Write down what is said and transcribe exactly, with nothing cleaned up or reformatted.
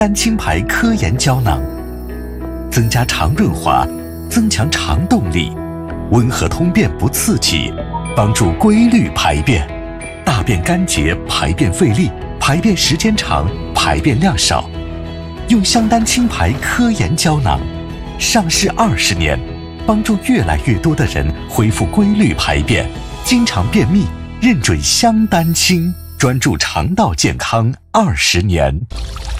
丹青牌科研胶囊，增加肠润滑，增强肠动力，温和通便不刺激，帮助规律排便，大便干结，排便费力，排便时间长，排便量少。用香丹青牌科研胶囊，上市二十年，帮助越来越多的人恢复规律排便，经常便秘，认准香丹青，专注肠道健康二十年。